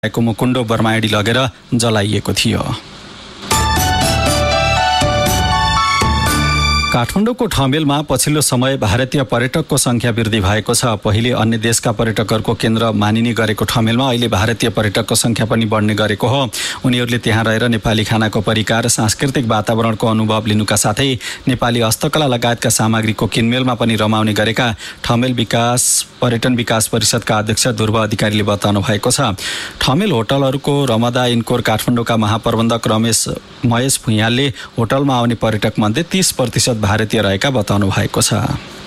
मुकुण्डो बर्माडी लगेर जलाइएको थियो। काठमाडौँको ठमेलमा पछिल्लो समय भारतीय पर्यटकको संख्या वृद्धि भएको छ। पहिले अन्य देशका पर्यटकहरूको केन्द्र मानिने गरेको ठमेलमा अहिले भारतीय पर्यटकको संख्या पनि बढ्ने गरेको हो। उनीहरूले त्यहाँ रहेर नेपाली खानाको परिकार, सांस्कृतिक वातावरणको अनुभव लिनुका साथै नेपाली हस्तकला लगायतका सामग्रीको किनमेलमा पनि रमाउने गरेका ठमेल पर्यटन विकास परिषदका अध्यक्ष ध्रुव अधिकारीले बताउनु भएको छ। ठमेल होटलहरूको रमदा इन्कोर काठमाडौँका महाप्रबन्धक महेश भुइँयालले होटलमा आउने पर्यटक मध्ये 30% भारतीय रहेका बताउनु भएको छ।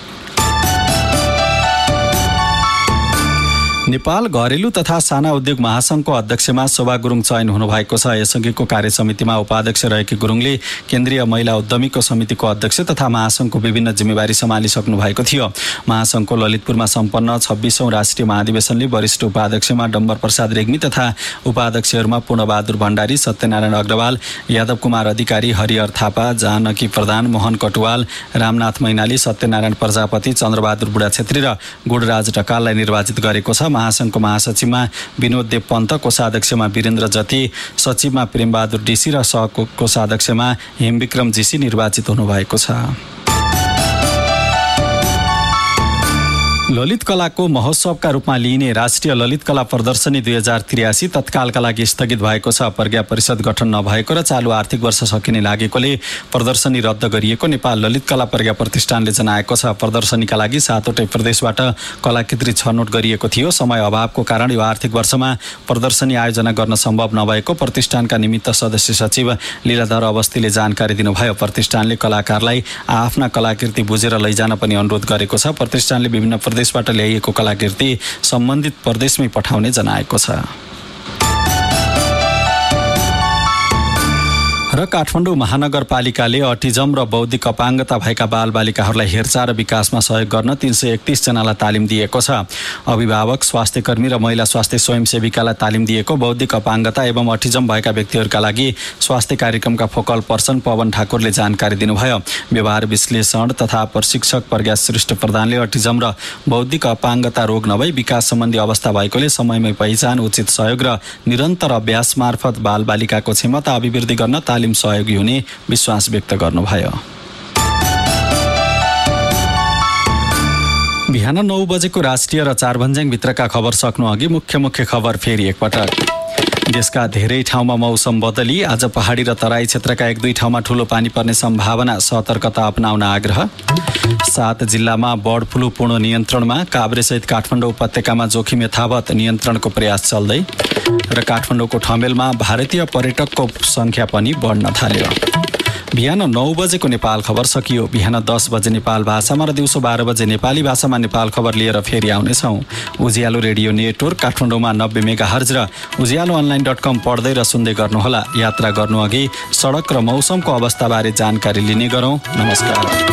नेपाल घरेलु तथा साना उद्योग महासंघको अध्यक्षमा शोभा गुरुङ चयन हुनुभएको छ। यसअघिको कार्यसमितिमा उपाध्यक्ष रहेकी गुरुङले केन्द्रीय महिला उद्यमीको समितिको अध्यक्ष तथा महासंघको विभिन्न जिम्मेवारी सम्हालिसक्नु भएको थियो। महासंघको ललितपुरमा सम्पन्न 26औं राष्ट्रिय महाधिवेशनले वरिष्ठ उपाध्यक्षमा डम्बर प्रसाद रेग्मी तथा उपाध्यक्षहरूमा पूर्णबहादुर भण्डारी, सत्यनारायण अग्रवाल, यादव कुमार अधिकारी, हरिहर थापा, जानकी प्रधान, मोहन कटुवाल, रामनाथ मैनाली, सत्यनारायण प्रजापति, चन्द्रबहादुर बुढा छेत्री र गुणराज ढकाललाई निर्वाचित गरेको छ। महासंघको महासचिवमा विनोद देव पन्त, कोषाध्यक्षमा वीरेन्द्र जति, सचिवमा प्रेमबहादुर डीसी र सहकोषाध्यक्षमा हेमविक्रम जीसी निर्वाचित हुनुभएको छ। ललित कलाको महोत्सवका रूपमा लिइने राष्ट्रिय ललित कला प्रदर्शनी 2083 तत्कालका लागि स्थगित भएको छ। प्रज्ञा परिषद गठन नभएको र चालु आर्थिक वर्ष सकिने लागेकोले प्रदर्शनी रद्द गरिएको नेपाल ललित कला प्रज्ञा प्रतिष्ठानले जनाएको छ। प्रदर्शनीका लागि 7वटै प्रदेशबाट कलाकृति छनौट गरिएको थियो। समय अभावको कारण यो आर्थिक वर्षमा प्रदर्शनी आयोजना गर्न सम्भव नभएको प्रतिष्ठानका निमित्त सदस्य सचिव लीलाधर अवस्थीले जानकारी दिनुभयो। प्रतिष्ठानले कलाकारलाई आफ्ना कलाकृति बुझेर लैजान पनि अनुरोध गरेको छ। प्रतिष्ठानले विभिन्न प्रदेशबाट ल्याइएको कलाकृति सम्बन्धित प्रदेशमै पठाउने जनाएको छ। र काठमाडौँ महानगरपालिकाले अटिजम र बौद्धिक अपाङ्गता भएका बालबालिकाहरूलाई हेरचाह र विकासमा सहयोग गर्न 331 जनालाई तालिम दिएको छ। अभिभावक, स्वास्थ्यकर्मी र महिला स्वास्थ्य स्वयंसेविकालाई तालिम दिएको बौद्धिक अपाङ्गता एवं अटिजम भएका व्यक्तिहरूका लागि स्वास्थ्य कार्यक्रमका फोकल पर्सन पवन ठाकुरले जानकारी दिनुभयो। व्यवहार विश्लेषण तथा प्रशिक्षक प्रज्ञा श्रेष्ठ प्रधानले अटिजम र बौद्धिक अपाङ्गता रोग नभई विकास सम्बन्धी अवस्था भएकोले समयमै पहिचान, उचित सहयोग र निरन्तर अभ्यास मार्फत बालबालिकाको क्षमता अभिवृद्धि गर्न तालिम सहयोगी हुने विश्वास व्यक्त गर्नुभयो। बिहान 9 बजेको राष्ट्रिय र 4 भन्ज्याङ भित्रका खबर सक्नु अघि मुख्य खबर फेरि एकपटक। देशका धेरै ठाउँमा मौसम बदली, आज पहाडी र तराई क्षेत्रका 1-2 ठाउँमा ठूलो पानी पर्ने सम्भावना, सतर्कता अपनाउन आग्रह। 7 जिल्लामा बर्ड फ्लू पूर्ण नियन्त्रणमा, काभ्रेसहित काठमाडौँ उपत्यकामा जोखिम यथावत, नियन्त्रणको प्रयास चल्दै। र काठमाडौँको ठमेलमा भारतीय पर्यटकको संख्या पनि बढ्न थाल्यो। बिहान 9 बजेको नेपाल खबर सकियो। बिहान 10 बजे नेपाल भाषामा र दिउँसो 12 बजे नेपाली भाषामा नेपाल खबर लिएर फेरि आउनेछौँ। उज्यालो रेडियो नेटवर्क काठमाडौँमा 90 मेगाहर्ज र उज्यालोअनलाइन.com पढ्दै र सुन्दै गर्नुहोला। यात्रा गर्नु अघि सडक र मौसमको अवस्थाबारे जानकारी लिने गरौँ। नमस्कार।